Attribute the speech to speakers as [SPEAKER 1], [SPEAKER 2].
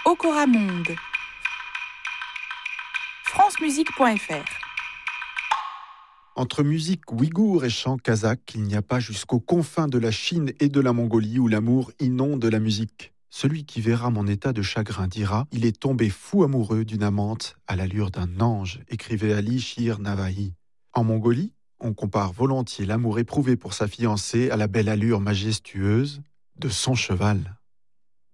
[SPEAKER 1] Okora Monde. francemusique.fr.
[SPEAKER 2] Entre musique ouïghour et chant kazakh, il n'y a pas jusqu'aux confins de la Chine et de la Mongolie où l'amour inonde la musique. Celui qui verra mon état de chagrin dira « Il est tombé fou amoureux d'une amante à l'allure d'un ange », écrivait Ali Shir Navahi. En Mongolie, on compare volontiers l'amour éprouvé pour sa fiancée à la belle allure majestueuse de son cheval.